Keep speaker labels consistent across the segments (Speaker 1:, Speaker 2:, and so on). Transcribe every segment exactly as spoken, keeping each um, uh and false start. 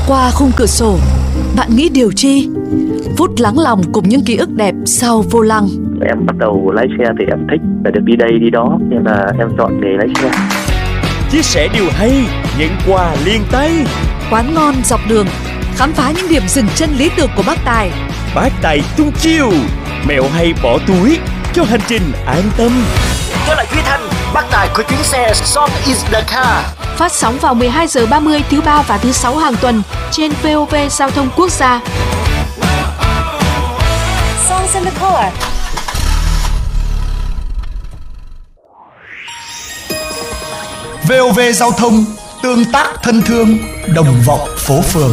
Speaker 1: Qua khung cửa sổ, bạn nghĩ điều chi? Phút lắng lòng cùng những ký ức đẹp sau vô lăng.
Speaker 2: Em bắt đầu lái xe thì em thích và được đi đây đi đó, nên là em chọn nghề lái xe.
Speaker 3: Chia sẻ điều hay, nhận quà liền tay.
Speaker 1: Quán ngon dọc đường, khám phá những điểm dừng chân lý tưởng của bác Tài.
Speaker 3: Bác Tài tung chiêu, mẹo hay bỏ túi cho hành trình an tâm.
Speaker 4: Tôi là Duy Thanh, bác Tài của chuyến xe Song is the car.
Speaker 5: Phát sóng vào mười hai giờ ba mươi thứ ba và thứ sáu hàng tuần trên vê o vê Giao thông Quốc gia.
Speaker 6: Songs in the car.
Speaker 7: vê o vê Giao thông, tương tác thân thương, đồng vọng phố phường.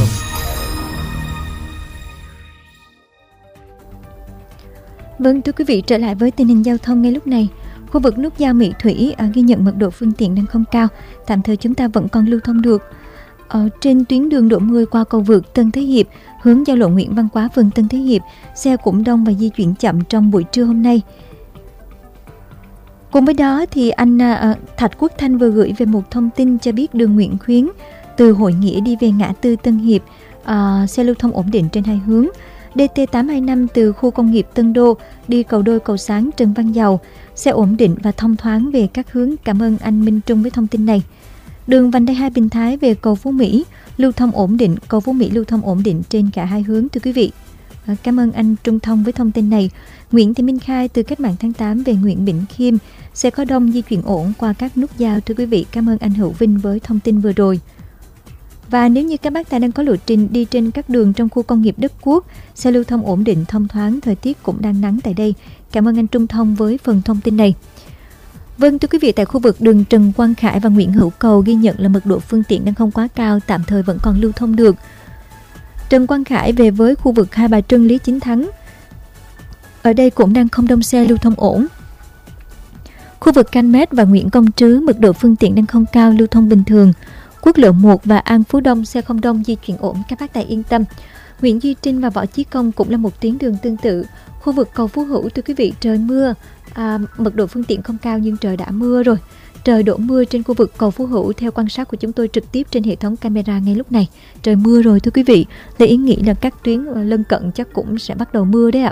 Speaker 8: Vâng, thưa quý vị, trở lại với tình hình giao thông ngay lúc này. Khu vực nút giao Mỹ Thủy à, ghi nhận mật độ phương tiện đang không cao, tạm thời chúng ta vẫn còn lưu thông được. Ở trên tuyến đường Đỗ Mười qua cầu vượt Tân Thế Hiệp, hướng giao lộ Nguyễn Văn Quá phường Tân Thế Hiệp, xe cũng đông và di chuyển chậm trong buổi trưa hôm nay. Cùng với đó thì anh à, Thạch Quốc Thanh vừa gửi về một thông tin cho biết đường Nguyễn Khuyến từ Hội Nghĩa đi về ngã tư Tân Hiệp, à, xe lưu thông ổn định trên hai hướng. đê tê tám hai năm từ khu công nghiệp Tân Đô đi cầu Đôi Cầu Sáng Trần Văn Dầu, xe ổn định và thông thoáng về các hướng. Cảm ơn anh Minh Trung với thông tin này. Đường vành đai hai Bình Thái về cầu Phú Mỹ lưu thông ổn định, cầu Phú Mỹ lưu thông ổn định trên cả hai hướng, thưa quý vị. À, cảm ơn anh Trung Thông với thông tin này. Nguyễn Thị Minh Khai từ Cách mạng tháng tám về Nguyễn Bỉnh Khiêm, xe có đông di chuyển ổn qua các nút giao, thưa quý vị. Cảm ơn anh Hữu Vinh với thông tin vừa rồi. Và nếu như các bác tài đang có lộ trình đi trên các đường trong khu công nghiệp Đức Quốc, xe lưu thông ổn định, thông thoáng, thời tiết cũng đang nắng tại đây. Cảm ơn anh Trung Thông với phần thông tin này. Vâng, thưa quý vị, tại khu vực đường Trần Quang Khải và Nguyễn Hữu Cầu ghi nhận là mật độ phương tiện đang không quá cao, tạm thời vẫn còn lưu thông được. Trần Quang Khải về với khu vực Hai Bà Trưng Lý Chính Thắng, ở đây cũng đang không đông xe, lưu thông ổn. Khu vực Canh Mét và Nguyễn Công Trứ, mật độ phương tiện đang không cao, lưu thông bình thường. Quốc lộ một và An Phú Đông, xe không đông, di chuyển ổn, các bác tài yên tâm. Nguyễn Duy Trinh và Võ Chí Công cũng là một tuyến đường tương tự. Khu vực cầu Phú Hữu, thưa quý vị, trời mưa, à, mật độ phương tiện không cao nhưng trời đã mưa rồi. Trời đổ mưa trên khu vực cầu Phú Hữu theo quan sát của chúng tôi trực tiếp trên hệ thống camera ngay lúc này. Trời mưa rồi, thưa quý vị. Lấy ý nghĩ là các tuyến lân cận chắc cũng sẽ bắt đầu mưa đấy ạ.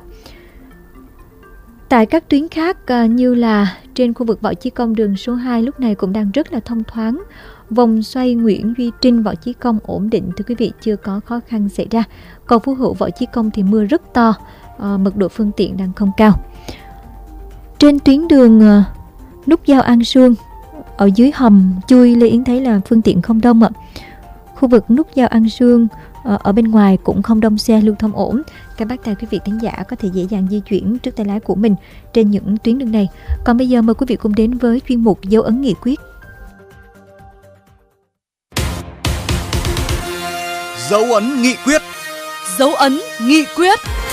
Speaker 8: Tại các tuyến khác à, như là trên khu vực Võ Chí Công, đường số hai lúc này cũng đang rất là thông thoáng. Vòng xoay Nguyễn Duy Trinh, Võ Chí Công ổn định, thưa quý vị, chưa có khó khăn xảy ra. Cầu Phú Hữu, Võ Chí Công thì mưa rất to, à, mật độ phương tiện đang không cao. Trên tuyến đường à, nút giao An Sương, ở dưới hầm chui Lê Yến thấy là phương tiện không đông ạ. Khu vực nút giao An Sương à, ở bên ngoài cũng không đông xe, lưu thông ổn. Các bác tài quý vị khán giả có thể dễ dàng di chuyển trước tay lái của mình trên những tuyến đường này. Còn bây giờ mời quý vị cùng đến với chuyên mục Dấu ấn nghị quyết.
Speaker 3: Dấu ấn nghị quyết.
Speaker 1: Dấu ấn nghị quyết.